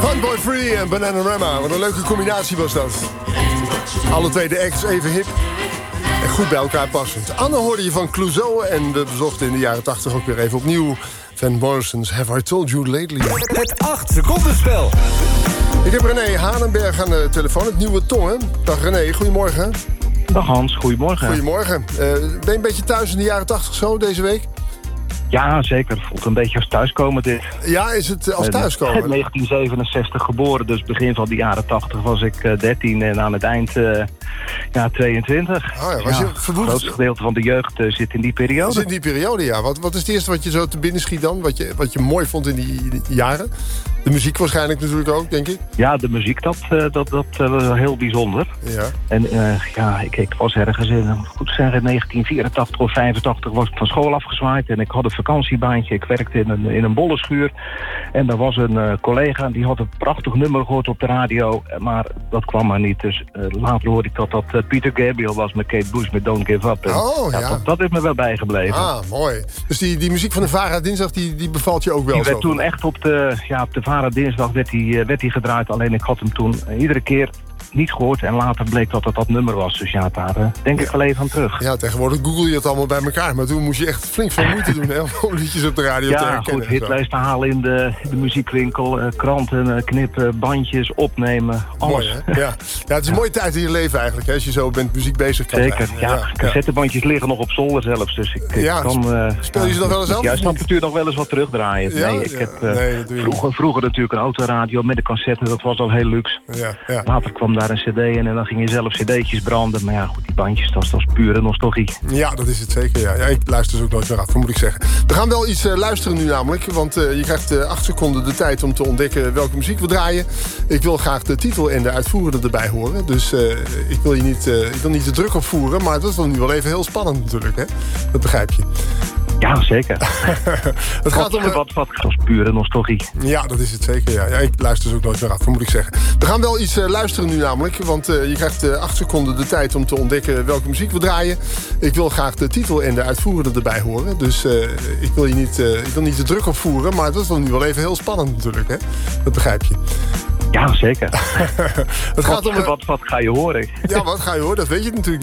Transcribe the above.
Funboy Free en Bananarama. Wat een leuke combinatie was dat. Alle twee de acts even hip en goed bij elkaar passend. Anne hoorde je van Clouseau en we bezochten in de jaren 80 ook weer even opnieuw Van Morrison's Have I Told You Lately. Het 8 seconden spel. Ik heb René Hanenberg aan de telefoon, het Nieuwe Tongen. Dag René, goedemorgen. Dag Hans, goedemorgen. Goedemorgen. Ben je een beetje thuis in de jaren 80 zo deze week? Ja, zeker. Het voelt een beetje als thuiskomen dit. Ja, is het als thuiskomen? In 1967 geboren, dus begin van de jaren 80 was ik 13 en aan het eind 22. Oh ja, was je verwoed? Het grootste gedeelte van de jeugd zit in die periode. Zit in die periode, ja. Wat is het eerste wat je zo te binnen schiet dan? Wat je mooi vond in die jaren? De muziek waarschijnlijk natuurlijk ook, denk ik. Ja, de muziek, dat was heel bijzonder. Ja. En ik was ergens in 1984 of 85 was ik van school afgezwaaid en ik had een vakantiebaantje. Ik werkte in een bollenschuur. En er was een collega die had een prachtig nummer gehoord op de radio, maar dat kwam maar niet. Dus later hoorde ik dat Peter Gabriel was met Kate Bush met Don't Give Up. En, dat is me wel bijgebleven. Ah, mooi. Dus die muziek van de VARA dinsdag, die bevalt je ook wel? Die werd toen echt op de VARA dinsdag werd die gedraaid. Alleen ik had hem toen iedere keer niet gehoord. En later bleek dat het dat nummer was. Dus ja, daar denk ik wel even aan terug. Ja, tegenwoordig google je het allemaal bij elkaar. Maar toen moest je echt flink veel moeite doen, hè, om liedjes op de radio te herkennen. Ja, goed, hitlijsten halen in de muziekwinkel. Kranten, knippen, bandjes, opnemen, alles. Mooi, hè? Ja, het is een mooie tijd in je leven eigenlijk, hè, als je zo met muziek bezig kan Zeker, zijn. ja. Cassettebandjes liggen nog op zolder zelfs. Dus ik kan... speel je ze nog wel eens af? Juist apparatuur nog wel eens wat terugdraaien. Ja? Nee, ik heb vroeger natuurlijk een autoradio met een cassette. Dat was al heel luxe. Ja. Later kwam daar een cd in en dan ging je zelf cd'tjes branden. Maar ja, goed, die bandjes, dat is pure nostalgie. Ja, dat is het zeker, ja. Ik luister dus ook nooit meer af, moet ik zeggen. We gaan wel iets luisteren nu namelijk, want je krijgt 8 seconden de tijd om te ontdekken welke muziek we draaien. Ik wil graag de titel en de uitvoerder erbij horen. Dus ik wil niet de druk opvoeren, maar dat is dan nu wel even heel spannend natuurlijk, hè? Dat begrijp je. Ja, zeker. Het gaat om wat als pure nostalgie. Ja, dat is het zeker, ja. Ik luister dus ook nooit meer af, moet ik zeggen. We gaan wel iets luisteren nu namelijk, want je krijgt 8 seconden de tijd om te ontdekken welke muziek we draaien. Ik wil graag de titel en de uitvoerder erbij horen. Dus ik wil niet de druk opvoeren, maar dat is dan nu wel even heel spannend natuurlijk, hè? Dat begrijp je. Ja, zeker. Het gaat om wat ga je horen? Ja, wat ga je horen? Dat weet je natuurlijk